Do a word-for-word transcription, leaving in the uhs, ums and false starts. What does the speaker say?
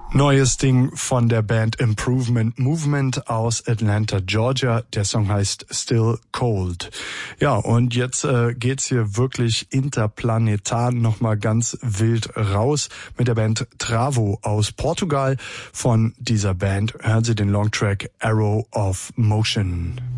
Neues Ding von der Band Improvement Movement aus Atlanta, Georgia. Der Song heißt Still Cold. Ja, und jetzt äh, geht's hier wirklich interplanetar nochmal ganz wild raus mit der Band Travo aus Portugal. Von dieser Band hören Sie den Longtrack Arrow of Motion.